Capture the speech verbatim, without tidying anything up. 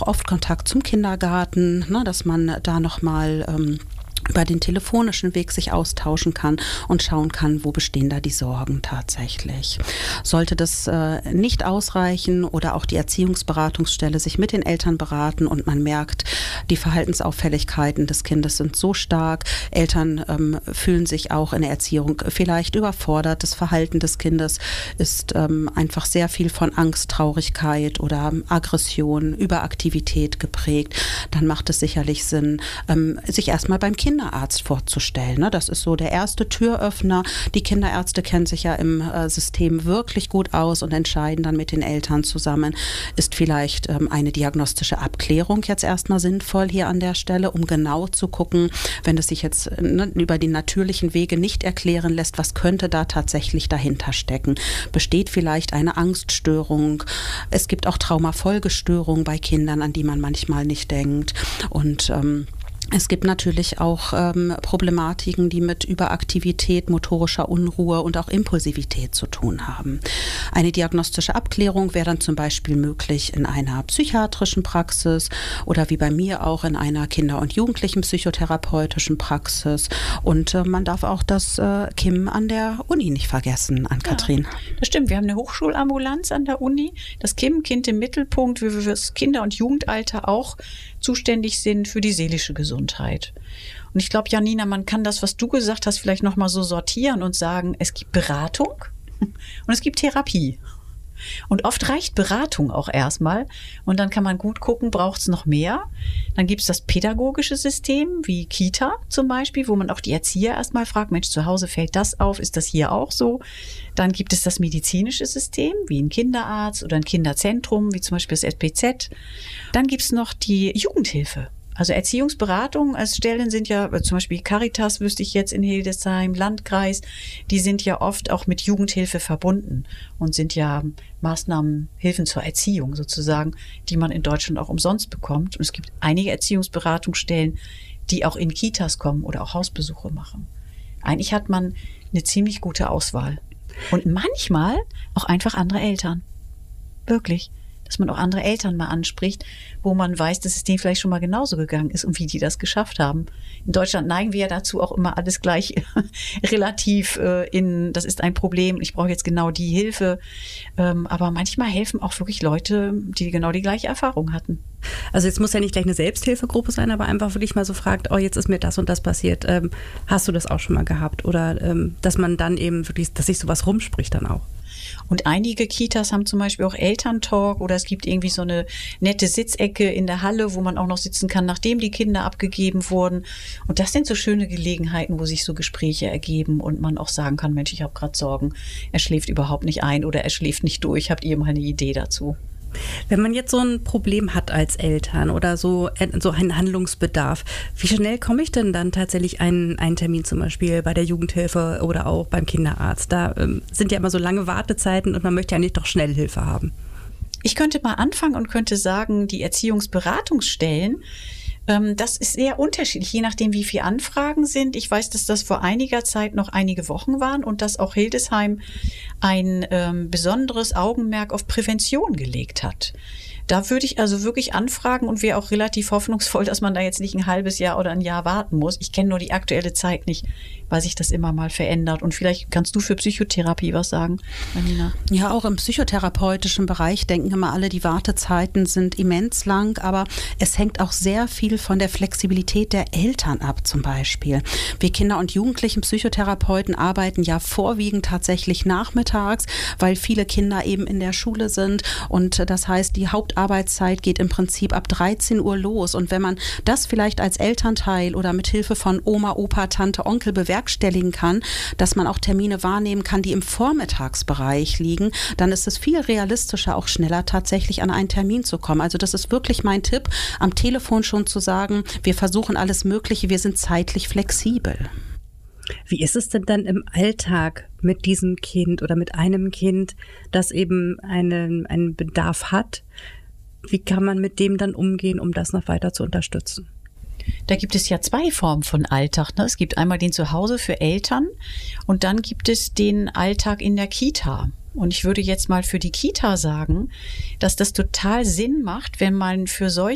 oft Kontakt zum Kindergarten, ne, dass man da nochmal ähm, über den telefonischen Weg sich austauschen kann und schauen kann, wo bestehen da die Sorgen tatsächlich. Sollte das äh, nicht ausreichen oder auch die Erziehungsberatungsstelle sich mit den Eltern beraten und man merkt, die Verhaltensauffälligkeiten des Kindes sind so stark, Eltern ähm, fühlen sich auch in der Erziehung vielleicht überfordert, das Verhalten des Kindes ist ähm, einfach sehr viel von Angst, Traurigkeit oder Aggression, Überaktivität geprägt, dann macht es sicherlich Sinn, ähm, sich erstmal beim Kind Kinderarzt vorzustellen. Das ist so der erste Türöffner. Die Kinderärzte kennen sich ja im System wirklich gut aus und entscheiden dann mit den Eltern zusammen, ist vielleicht eine diagnostische Abklärung jetzt erstmal sinnvoll hier an der Stelle, um genau zu gucken, wenn es sich jetzt über die natürlichen Wege nicht erklären lässt, was könnte da tatsächlich dahinter stecken. Besteht vielleicht eine Angststörung? Es gibt auch Traumafolgestörungen bei Kindern, an die man manchmal nicht denkt. Und ähm, es gibt natürlich auch ähm, Problematiken, die mit Überaktivität, motorischer Unruhe und auch Impulsivität zu tun haben. Eine diagnostische Abklärung wäre dann zum Beispiel möglich in einer psychiatrischen Praxis oder wie bei mir auch in einer Kinder- und Jugendlichen psychotherapeutischen Praxis. Und äh, man darf auch das äh, Kim an der Uni nicht vergessen, Ann-Kathrin. Ja, das stimmt. Wir haben eine Hochschulambulanz an der Uni. Das Kim, Kind im Mittelpunkt, wie wir fürs Kinder- und Jugendalter auch zuständig sind für die seelische Gesundheit. Und ich glaube, Janina, man kann das, was du gesagt hast, vielleicht nochmal so sortieren und sagen, es gibt Beratung und es gibt Therapie. Und oft reicht Beratung auch erstmal und dann kann man gut gucken, braucht es noch mehr. Dann gibt es das pädagogische System, wie Kita zum Beispiel, wo man auch die Erzieher erstmal fragt, Mensch, zu Hause fällt das auf, ist das hier auch so? Dann gibt es das medizinische System, wie ein Kinderarzt oder ein Kinderzentrum, wie zum Beispiel das S P Z. Dann gibt es noch die Jugendhilfe. Also Erziehungsberatungen als Stellen sind ja, zum Beispiel Caritas wüsste ich jetzt in Hildesheim, Landkreis, die sind ja oft auch mit Jugendhilfe verbunden und sind ja Maßnahmen, Hilfen zur Erziehung sozusagen, die man in Deutschland auch umsonst bekommt. Und es gibt einige Erziehungsberatungsstellen, die auch in Kitas kommen oder auch Hausbesuche machen. Eigentlich hat man eine ziemlich gute Auswahl. Und manchmal auch einfach andere Eltern. Wirklich. Dass man auch andere Eltern mal anspricht, wo man weiß, dass es denen vielleicht schon mal genauso gegangen ist und wie die das geschafft haben. In Deutschland neigen wir ja dazu, auch immer alles gleich relativ äh, in, das ist ein Problem, ich brauche jetzt genau die Hilfe. Ähm, aber manchmal helfen auch wirklich Leute, die genau die gleiche Erfahrung hatten. Also jetzt muss ja nicht gleich eine Selbsthilfegruppe sein, aber einfach wirklich mal so fragt, oh, jetzt ist mir das und das passiert. Ähm, hast du das auch schon mal gehabt? Oder ähm, dass man dann eben wirklich, dass sich sowas rumspricht dann auch. Und einige Kitas haben zum Beispiel auch Elterntalk oder es gibt irgendwie so eine nette Sitzecke in der Halle, wo man auch noch sitzen kann, nachdem die Kinder abgegeben wurden. Und das sind so schöne Gelegenheiten, wo sich so Gespräche ergeben und man auch sagen kann, Mensch, ich habe gerade Sorgen, er schläft überhaupt nicht ein oder er schläft nicht durch. Habt ihr mal eine Idee dazu? Wenn man jetzt so ein Problem hat als Eltern oder so, so einen Handlungsbedarf, wie schnell komme ich denn dann tatsächlich einen, einen Termin zum Beispiel bei der Jugendhilfe oder auch beim Kinderarzt? Da ähm, sind ja immer so lange Wartezeiten und man möchte ja nicht doch schnell Hilfe haben. Ich könnte mal anfangen und könnte sagen, die Erziehungsberatungsstellen, ähm, das ist sehr unterschiedlich, je nachdem, wie viele Anfragen sind. Ich weiß, dass das vor einiger Zeit noch einige Wochen waren und dass auch Hildesheim ein ähm, besonderes Augenmerk auf Prävention gelegt hat. Da würde ich also wirklich anfragen und wäre auch relativ hoffnungsvoll, dass man da jetzt nicht ein halbes Jahr oder ein Jahr warten muss. Ich kenne nur die aktuelle Zeit nicht, weil sich das immer mal verändert. Und vielleicht kannst du für Psychotherapie was sagen, Janina? Ja, auch im psychotherapeutischen Bereich denken immer alle, die Wartezeiten sind immens lang, aber es hängt auch sehr viel von der Flexibilität der Eltern ab zum Beispiel. Wir Kinder- und Jugendlichen Psychotherapeuten arbeiten ja vorwiegend tatsächlich nachmittags, weil viele Kinder eben in der Schule sind und das heißt, die Hauptarbeitszeit geht im Prinzip ab dreizehn Uhr los und wenn man das vielleicht als Elternteil oder mit Hilfe von Oma, Opa, Tante, Onkel bewerkstelligen kann, dass man auch Termine wahrnehmen kann, die im Vormittagsbereich liegen, dann ist es viel realistischer, auch schneller tatsächlich an einen Termin zu kommen. Also das ist wirklich mein Tipp, am Telefon schon zu sagen, wir versuchen alles Mögliche, wir sind zeitlich flexibel. Wie ist es denn dann im Alltag mit diesem Kind oder mit einem Kind, das eben einen, einen Bedarf hat? Wie kann man mit dem dann umgehen, um das noch weiter zu unterstützen? Da gibt es ja zwei Formen von Alltag. Ne? Es gibt einmal den Zuhause für Eltern und dann gibt es den Alltag in der Kita. Und ich würde jetzt mal für die Kita sagen, dass das total Sinn macht, wenn man für solche